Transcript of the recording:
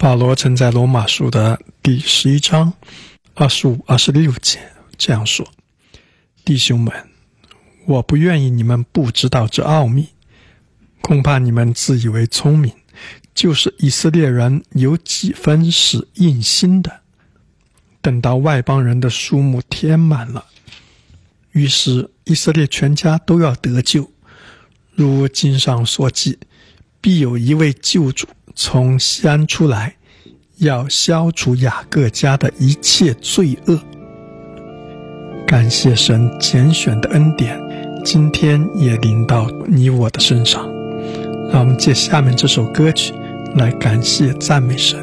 保罗曾在罗马书的第11章25、26节这样说：弟兄们，我不愿意你们不知道这奥秘，恐怕你们自以为聪明，就是以色列人有几分是硬心的。等到外邦人的数目填满了，于是以色列全家都要得救。如经上所记，必有一位救主从西安出来，要消除雅各家的一切罪恶。感谢神拣选的恩典，今天也临到你我的身上。让我们借下面这首歌曲来感谢赞美神。